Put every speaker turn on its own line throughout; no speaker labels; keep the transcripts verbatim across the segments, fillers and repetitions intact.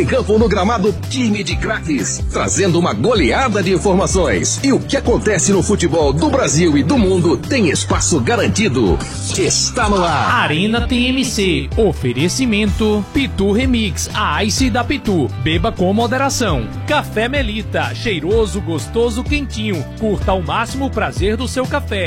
Em campo no gramado, time de craques, trazendo uma goleada de informações. E o que acontece no futebol do Brasil e do mundo tem espaço garantido. Está no ar.
Arena T M C. Oferecimento Pitu Remix, a Ice da Pitu. Beba com moderação. Café Melita, cheiroso, gostoso, quentinho. Curta ao máximo o prazer do seu café.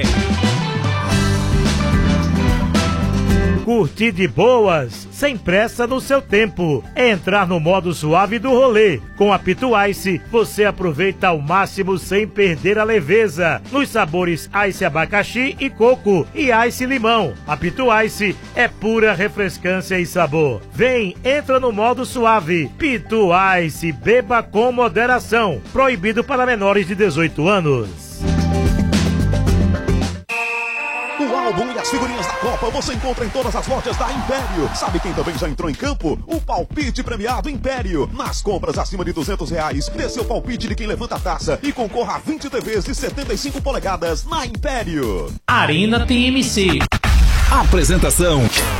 Curtir de boas, sem pressa no seu tempo. É entrar no modo suave do rolê. Com a Pitu Ice, você aproveita ao máximo sem perder a leveza. Nos sabores Ice abacaxi e coco e Ice limão. A Pitu Ice é pura refrescância e sabor. Vem, entra no modo suave. Pitu Ice, beba com moderação. Proibido para menores de dezoito anos.
O álbum e as figurinhas da Copa você encontra em todas as lojas da Império. Sabe quem também já entrou em campo? O palpite premiado Império. Nas compras acima de duzentos reais, dê seu palpite de quem levanta a taça e concorra a vinte T Vs de setenta e cinco polegadas na Império.
Arena T M C.
Apresentação: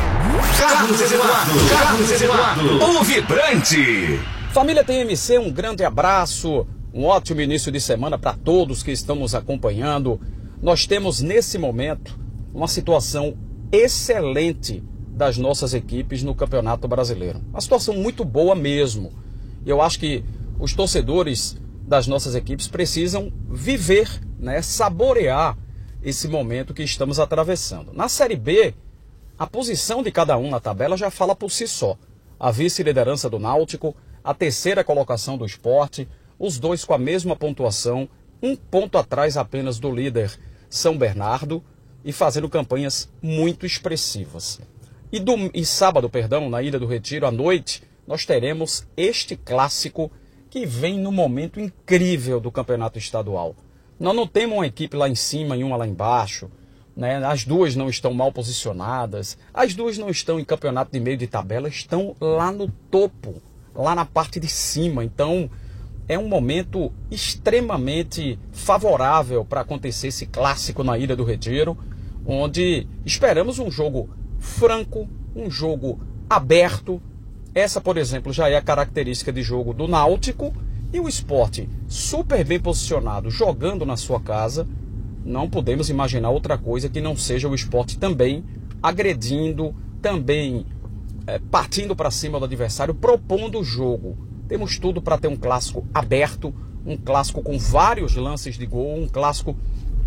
Carlos Eduardo. Carlos Eduardo, o vibrante.
Família T M C, um grande abraço. Um ótimo início de semana para todos que estão nos acompanhando. Nós temos nesse momento uma situação excelente das nossas equipes no Campeonato Brasileiro. Uma situação muito boa mesmo. Eu acho que os torcedores das nossas equipes precisam viver, né, saborear esse momento que estamos atravessando. Na Série B, a posição de cada um na tabela já fala por si só. A vice-liderança do Náutico, a terceira colocação do Sport, os dois com a mesma pontuação, um ponto atrás apenas do líder São Bernardo, e fazendo campanhas muito expressivas. E, do, e sábado, perdão, na Ilha do Retiro, à noite, nós teremos este clássico que vem no momento incrível do campeonato estadual. Nós não temos uma equipe lá em cima e uma lá embaixo, né? As duas não estão mal posicionadas, as duas não estão em campeonato de meio de tabela, estão lá no topo, lá na parte de cima. Então, é um momento extremamente favorável para acontecer esse clássico na Ilha do Retiro, onde esperamos um jogo franco, um jogo aberto. Essa, por exemplo, já é a característica de jogo do Náutico, e o Sport super bem posicionado, jogando na sua casa. Não podemos imaginar outra coisa que não seja o Sport também agredindo, também é, partindo para cima do adversário, propondo o jogo. Temos tudo para ter um clássico aberto, um clássico com vários lances de gol, um clássico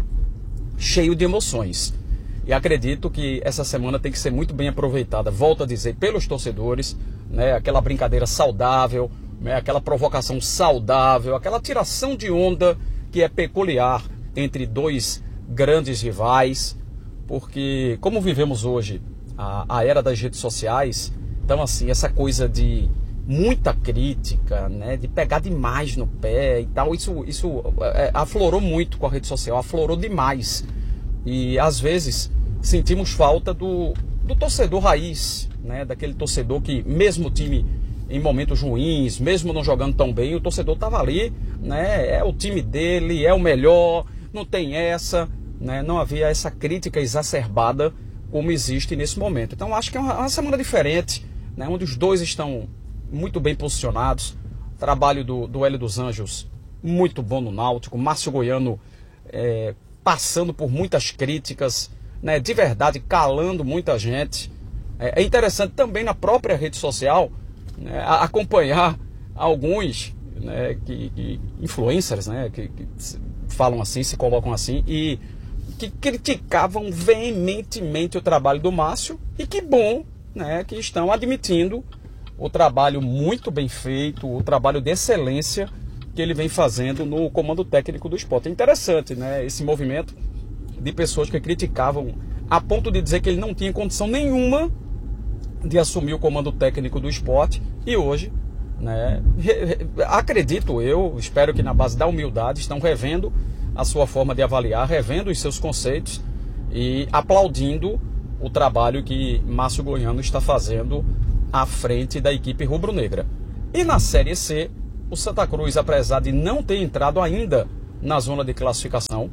cheio de emoções. E acredito que essa semana tem que ser muito bem aproveitada, volto a dizer, pelos torcedores, né? Aquela brincadeira saudável, né? Aquela provocação saudável, aquela tiração de onda que é peculiar entre dois grandes rivais, porque como vivemos hoje a, a era das redes sociais, então assim, essa coisa de muita crítica, né, de pegar demais no pé e tal, isso, isso é, aflorou muito com a rede social, aflorou demais. E às vezes sentimos falta do, do torcedor raiz, né, daquele torcedor que, mesmo o time em momentos ruins, mesmo não jogando tão bem, o torcedor estava ali, né, é o time dele, é o melhor, não tem essa, né, não havia essa crítica exacerbada como existe nesse momento. Então acho que é uma, uma semana diferente, né, onde os dois estão muito bem posicionados. Trabalho do, do Hélio dos Anjos muito bom no Náutico. Márcio Goiano é, passando por muitas críticas, né, de verdade calando muita gente. É, é interessante também na própria rede social, né, acompanhar alguns, né, que, que, influencers, né, que, que falam assim, se colocam assim e que criticavam veementemente o trabalho do Márcio. E que bom, né, que estão admitindo o trabalho muito bem feito, o trabalho de excelência que ele vem fazendo no comando técnico do Sport. É interessante, né, esse movimento de pessoas que criticavam a ponto de dizer que ele não tinha condição nenhuma de assumir o comando técnico do Sport. E hoje, né, acredito eu, espero que na base da humildade, estão revendo a sua forma de avaliar, revendo os seus conceitos e aplaudindo o trabalho que Márcio Goiano está fazendo à frente da equipe rubro-negra. E na Série C, o Santa Cruz, apesar de não ter entrado ainda na zona de classificação,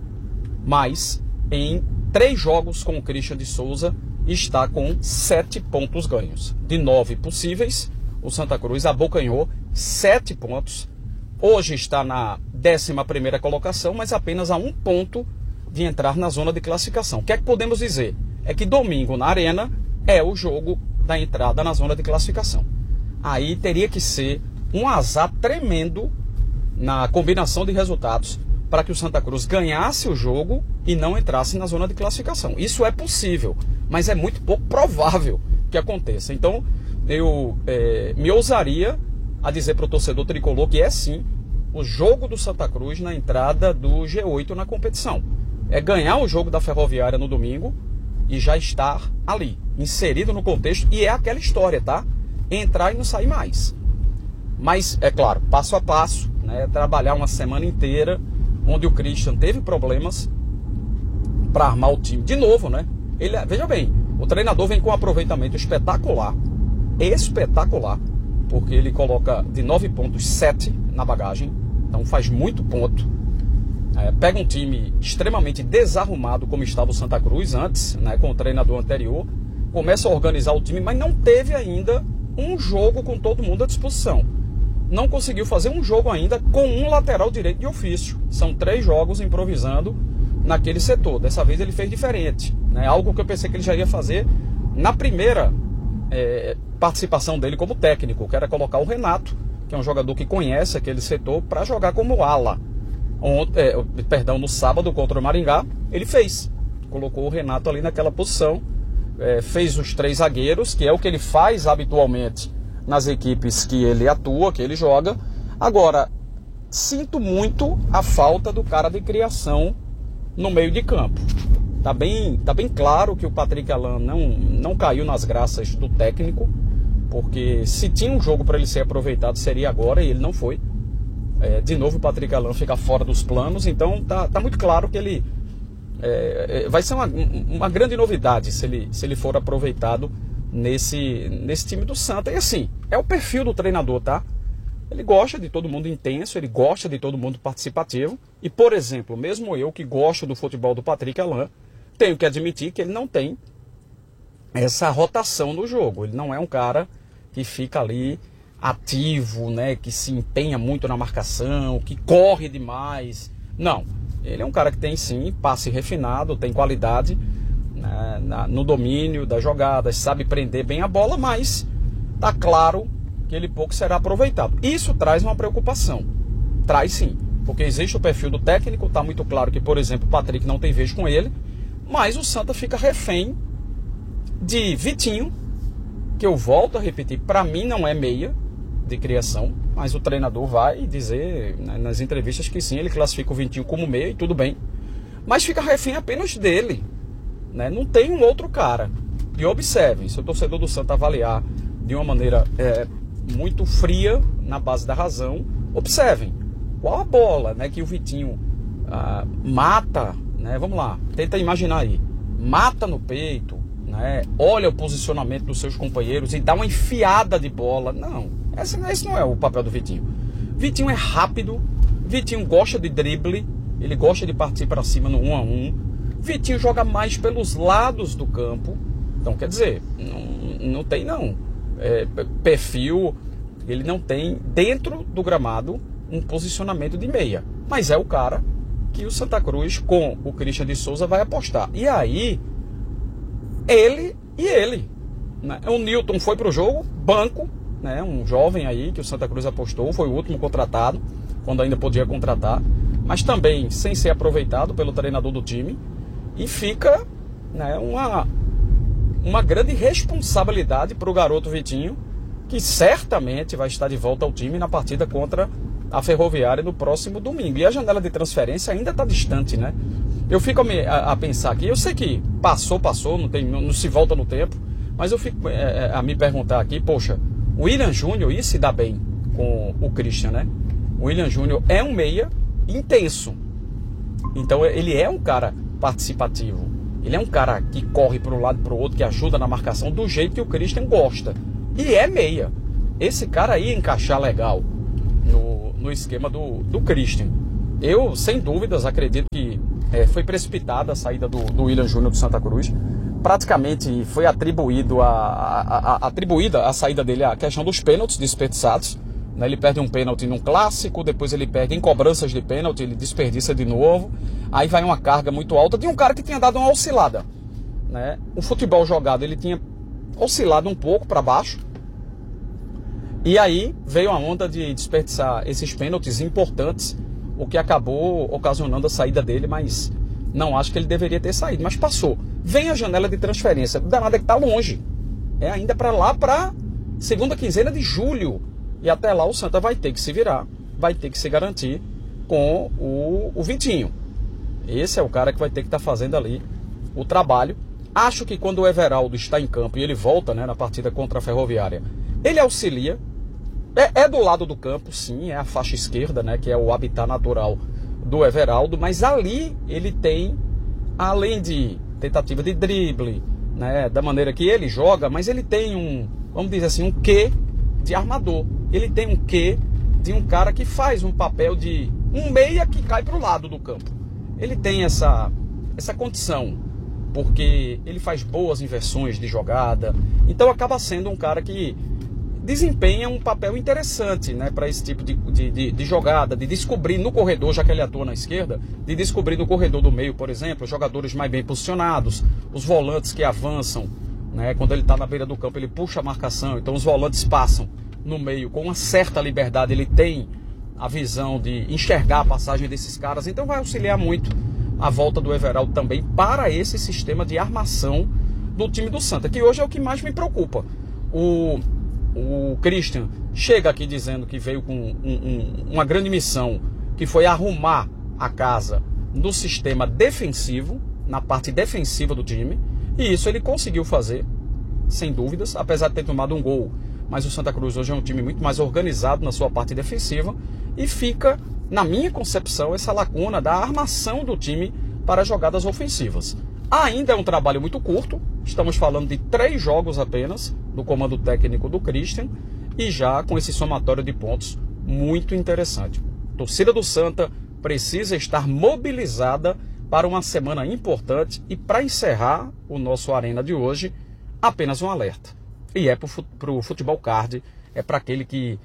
mas em três jogos com o Christian de Souza, está com sete pontos ganhos. De nove possíveis, o Santa Cruz abocanhou sete pontos. Hoje está na décima primeira colocação, mas apenas a um ponto de entrar na zona de classificação. O que é que podemos dizer? É que domingo na Arena é o jogo da entrada na zona de classificação. Aí teria que ser um azar tremendo na combinação de resultados para que o Santa Cruz ganhasse o jogo e não entrasse na zona de classificação. Isso é possível, mas é muito pouco provável que aconteça. Então, eu é, me ousaria a dizer para o torcedor tricolor que é sim o jogo do Santa Cruz na entrada do G oito na competição. É ganhar o jogo da Ferroviária no domingo e já estar ali, inserido no contexto, e é aquela história, tá? Entrar e não sair mais. Mas, é claro, passo a passo, né? Trabalhar uma semana inteira, onde o Christian teve problemas para armar o time de novo, né? Ele, veja bem, o treinador vem com um aproveitamento espetacular, espetacular, porque ele coloca de nove pontos, sete na bagagem, então faz muito ponto. É, pega um time extremamente desarrumado, como estava o Santa Cruz antes, né, com o treinador anterior, começa a organizar o time, mas não teve ainda um jogo com todo mundo à disposição. Não conseguiu fazer um jogo ainda com um lateral direito de ofício. São três jogos improvisando naquele setor. Dessa vez ele fez diferente, né? Algo que eu pensei que ele já ia fazer na primeira é, participação dele como técnico, que era colocar o Renato, que é um jogador que conhece aquele setor, para jogar como ala. Ontem, é, perdão, no sábado contra o Maringá, ele fez. Colocou o Renato ali naquela posição, é, fez os três zagueiros, que é o que ele faz habitualmente nas equipes que ele atua, que ele joga. Agora, sinto muito a falta do cara de criação no meio de campo. Tá bem, tá bem claro que o Patrick Alain não, não caiu nas graças do técnico, porque se tinha um jogo para ele ser aproveitado seria agora, e ele não foi. É, de novo o Patrick Alain fica fora dos planos, então tá, tá muito claro que ele é, vai ser uma, uma grande novidade se ele, se ele for aproveitado nesse, nesse time do Santa. E assim, é o perfil do treinador, tá? Ele gosta de todo mundo intenso, ele gosta de todo mundo participativo. E, por exemplo, mesmo eu que gosto do futebol do Patrick Alain, tenho que admitir que ele não tem essa rotação no jogo. Ele não é um cara que fica ali ativo, né, que se empenha muito na marcação, que corre demais. Não, ele é um cara que tem sim passe refinado, tem qualidade, né, na, no domínio das jogadas, sabe prender bem a bola, mas tá claro que ele pouco será aproveitado. Isso traz uma preocupação, traz sim, porque existe o perfil do técnico, tá muito claro que, por exemplo, o Patrick não tem vez com ele, mas o Santa fica refém de Vitinho, que eu volto a repetir, para mim não é meia de criação, mas o treinador vai dizer, né, nas entrevistas que sim, ele classifica o Vitinho como meia e tudo bem, mas fica refém apenas dele, né? Não tem um outro cara. E observem, se o torcedor do Santa avaliar de uma maneira é, muito fria, na base da razão, observem qual a bola, né, que o Vitinho ah, mata, né? Vamos lá, tenta imaginar aí, mata no peito, né? Olha o posicionamento dos seus companheiros e dá uma enfiada de bola. Não, esse, esse não é o papel do Vitinho. Vitinho é rápido, Vitinho gosta de drible, ele gosta de partir para cima no um a um. Vitinho joga mais pelos lados do campo. Então, quer dizer, não, não tem não é, perfil, ele não tem dentro do gramado um posicionamento de meia. Mas é o cara que o Santa Cruz, com o Christian de Souza, vai apostar. E aí, ele e ele, né? O Newton foi para o jogo, banco, né? Um jovem aí que o Santa Cruz apostou, foi o último contratado, quando ainda podia contratar, mas também sem ser aproveitado pelo treinador do time. E fica, né, uma, uma grande responsabilidade para o garoto Vitinho, que certamente vai estar de volta ao time na partida contra a Ferroviária no próximo domingo. E a janela de transferência ainda está distante, né? Eu fico a, me, a, a pensar aqui, eu sei que passou, passou, não, tem, não, não se volta no tempo, mas eu fico é, a me perguntar aqui, poxa, o William Júnior ia se dar bem com o Christian, né? O William Júnior é um meia intenso, então ele é um cara participativo, ele é um cara que corre para um lado e para o outro, que ajuda na marcação do jeito que o Christian gosta, e é meia. Esse cara aí ia encaixar legal no, no esquema do, do Christian. Eu, sem dúvidas, acredito que é, foi precipitada a saída do, do William Júnior do Santa Cruz praticamente foi atribuído a, a, a, atribuída a saída dele à questão dos pênaltis desperdiçados. Né? Ele perde um pênalti num clássico, depois ele perde em cobranças de pênalti, ele desperdiça de novo. Aí vai uma carga muito alta de um cara que tinha dado uma oscilada. Né? O futebol jogado ele tinha oscilado um pouco para baixo. E aí veio a onda de desperdiçar esses pênaltis importantes, o que acabou ocasionando a saída dele, mas não acho que ele deveria ter saído, mas passou. Vem a janela de transferência, o danado é que está longe, é ainda para lá, para segunda quinzena de julho, e até lá o Santa vai ter que se virar, vai ter que se garantir com o, o Vitinho. Esse é o cara que vai ter que estar tá fazendo ali o trabalho. Acho que quando o Everaldo está em campo e ele volta, né, na partida contra a Ferroviária, ele auxilia, é, é do lado do campo, sim, é a faixa esquerda, né, que é o habitat natural do Everaldo, mas ali ele tem, além de tentativa de drible, né, da maneira que ele joga, mas ele tem um, vamos dizer assim, um quê de armador. Ele tem um quê de um cara que faz um papel de um meia que cai para o lado do campo. Ele tem essa, essa condição, porque ele faz boas inversões de jogada, então acaba sendo um cara que desempenha um papel interessante, né, para esse tipo de, de, de, de jogada, de descobrir no corredor, já que ele atua na esquerda, de descobrir no corredor do meio, por exemplo, jogadores mais bem posicionados, os volantes que avançam, né, quando ele está na beira do campo ele puxa a marcação, então os volantes passam no meio com uma certa liberdade, ele tem a visão de enxergar a passagem desses caras, então vai auxiliar muito a volta do Everaldo também para esse sistema de armação do time do Santa, que hoje é o que mais me preocupa. O O Christian chega aqui dizendo que veio com um, um, uma grande missão, que foi arrumar a casa no sistema defensivo, na parte defensiva do time, e isso ele conseguiu fazer, sem dúvidas, apesar de ter tomado um gol. Mas o Santa Cruz hoje é um time muito mais organizado na sua parte defensiva, e fica, na minha concepção, essa lacuna da armação do time para jogadas ofensivas. Ainda é um trabalho muito curto, estamos falando de três jogos apenas, do comando técnico do Christian, e já com esse somatório de pontos muito interessante. A torcida do Santa precisa estar mobilizada para uma semana importante, e para encerrar o nosso Arena de hoje, apenas um alerta. E é para o Futebol Card, é para aquele que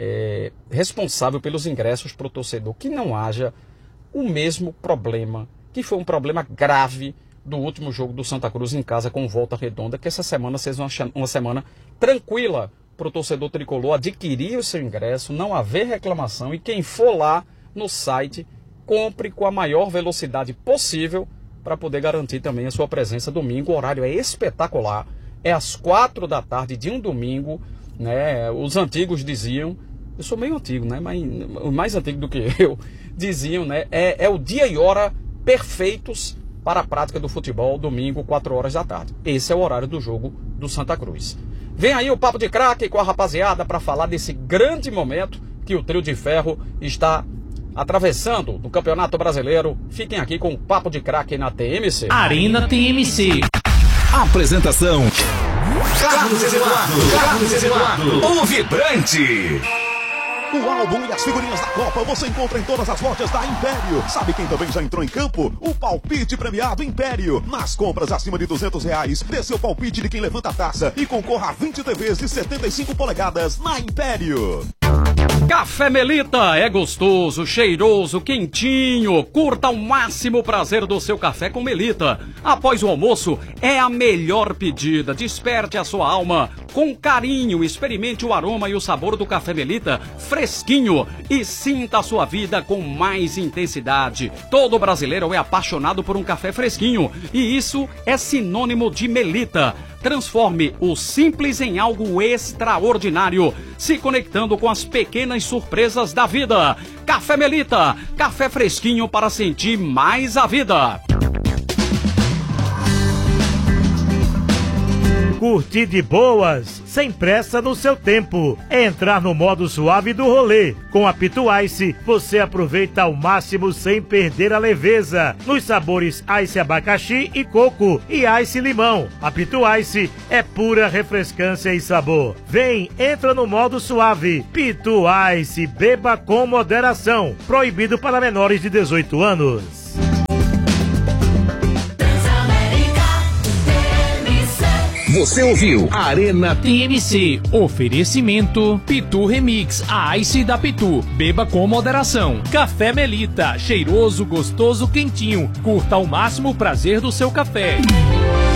é responsável pelos ingressos para o torcedor, que não haja o mesmo problema, que foi um problema grave do último jogo do Santa Cruz em casa com Volta Redonda, que essa semana seja uma, uma semana tranquila para o torcedor tricolor adquirir o seu ingresso, não haver reclamação, e quem for lá no site, compre com a maior velocidade possível para poder garantir também a sua presença domingo. O horário é espetacular, é às quatro da tarde de um domingo, né? Os antigos diziam, eu sou meio antigo, né? Mas mais antigo do que eu, diziam, né? É, é o dia e hora perfeitos para a prática do futebol, domingo, quatro horas da tarde. Esse é o horário do jogo do Santa Cruz. Vem aí o Papo de Craque com a rapaziada para falar desse grande momento que o Trio de Ferro está atravessando no Campeonato Brasileiro. Fiquem aqui com o Papo de Craque na T M C.
Arena T M C.
Apresentação: Carlos Eduardo. Carlos Eduardo, o vibrante.
O álbum e as figurinhas da Copa você encontra em todas as lojas da Império. Sabe quem também já entrou em campo? O Palpite Premiado Império. Nas compras acima de duzentos reais, dê seu palpite de quem levanta a taça e concorra a vinte T Vs de setenta e cinco polegadas na Império.
Café Melita é gostoso, cheiroso, quentinho. Curta ao máximo o prazer do seu café com Melita. Após o almoço, é a melhor pedida. Desperte a sua alma com carinho. Experimente o aroma e o sabor do café Melita fresquinho e sinta a sua vida com mais intensidade. Todo brasileiro é apaixonado por um café fresquinho, e isso é sinônimo de Melita. Transforme o simples em algo extraordinário, se conectando com as pequenas surpresas da vida. Café Melita, café fresquinho para sentir mais a vida.
Curtir de boas, sem pressa no seu tempo. É entrar no modo suave do rolê. Com a Pitu Ice, você aproveita ao máximo sem perder a leveza. Nos sabores Ice abacaxi e coco e Ice limão. A Pitu Ice é pura refrescância e sabor. Vem, entra no modo suave. Pitu Ice, beba com moderação. Proibido para menores de dezoito anos.
Transamérica T
Você ouviu Arena
T M C. Oferecimento Pitu Remix, a Ice da Pitu. Beba com moderação. Café Melita, cheiroso, gostoso, quentinho. Curta ao máximo o prazer do seu café.